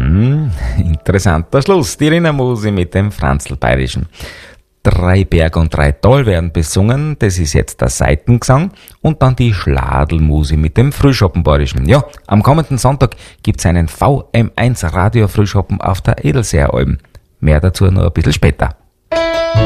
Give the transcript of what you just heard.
Interessanter Schluss. Die Rinnermusik mit dem Franzl-Bayerischen. 3 Berg und 3 Tal werden besungen, das ist jetzt der Seitengesang und dann die Schladelmusik mit dem Frühschoppenbayerischen. Ja, am kommenden Sonntag gibt's einen VM1 Radio Frühschoppen auf der Edelseeralm. Mehr dazu noch ein bisschen später.